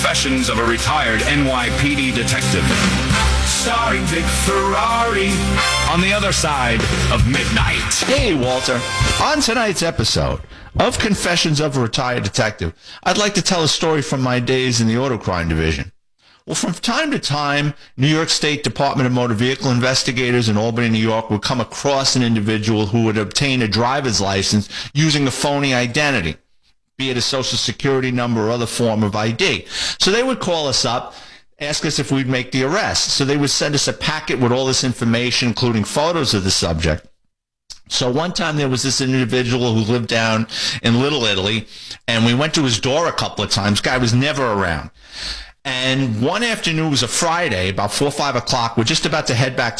Confessions of a Retired NYPD Detective. Starring Vic Ferrari on the other side of midnight. Hey, Walter. On tonight's episode of Confessions of a Retired Detective, I'd like to tell a story from my days in the auto crime division. Well, from time to time, New York State Department of Motor Vehicle investigators in Albany, New York would come across an individual who would obtain a driver's license using a phony identity, be it a social security number or other form of ID. So they would call us up, ask us if we'd make the arrest. So they would send us a packet with all this information, including photos of the subject. So one time there was this individual who lived down in Little Italy, and we went to his door a couple of times. Guy was never around. And one afternoon, it was a Friday, about 4 or 5 o'clock, we're just about to head back